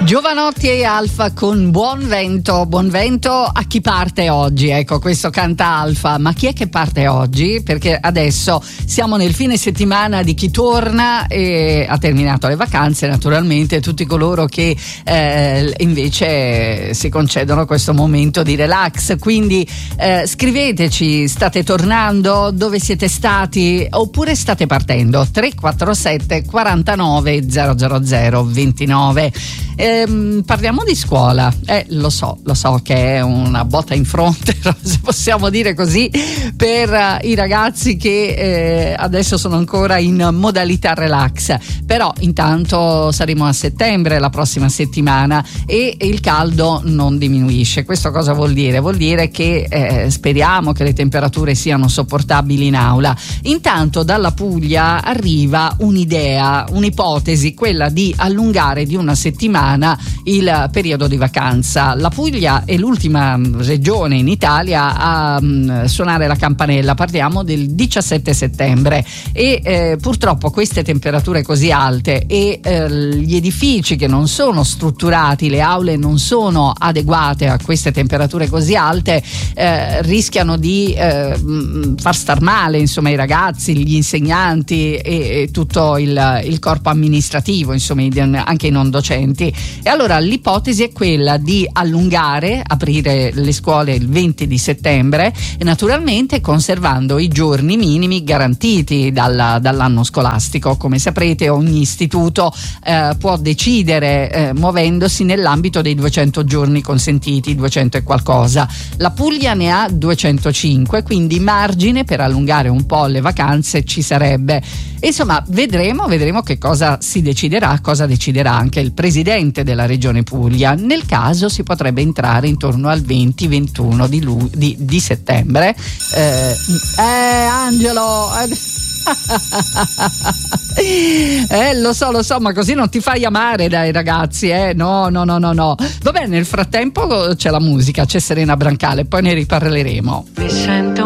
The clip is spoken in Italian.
Giovanotti e Alfa con buon vento a chi parte oggi, ecco, questo canta Alfa, ma chi è che parte oggi? Perché adesso siamo nel fine settimana di chi torna e ha terminato le vacanze, naturalmente, tutti coloro che invece si concedono questo momento di relax, quindi scriveteci, state tornando, dove siete stati oppure state partendo? 347 49 000 29. Parliamo di scuola, lo so che è una botta in fronte, se possiamo dire così, per i ragazzi che adesso sono ancora in modalità relax, però intanto saremo a settembre la prossima settimana e il caldo non diminuisce. Questo cosa vuol dire? Vuol dire che speriamo che le temperature siano sopportabili in aula. Intanto dalla Puglia arriva un'ipotesi, quella di allungare di una settimana il periodo di vacanza. La Puglia è l'ultima regione in Italia a suonare la campanella, parliamo del 17 settembre e purtroppo queste temperature così alte e gli edifici che non sono strutturati, le aule non sono adeguate a queste temperature così alte, rischiano di far star male, insomma, i ragazzi, gli insegnanti e tutto il corpo amministrativo, insomma, anche i non docenti. E allora l'ipotesi è quella di aprire le scuole il 20 di settembre e naturalmente conservando i giorni minimi garantiti dall'anno scolastico. Come saprete, ogni istituto può decidere muovendosi nell'ambito dei 200 giorni consentiti, 200 e qualcosa. La Puglia ne ha 205, quindi margine per allungare un po' le vacanze ci sarebbe. Insomma, vedremo che cosa si deciderà, cosa deciderà anche il presidente della regione Puglia. Nel caso si potrebbe entrare intorno al 20-21 di settembre. Angelo, lo so, ma così non ti fai amare dai ragazzi, no. Va bene, nel frattempo c'è la musica, c'è Serena Brancale, poi ne riparleremo. Mi sento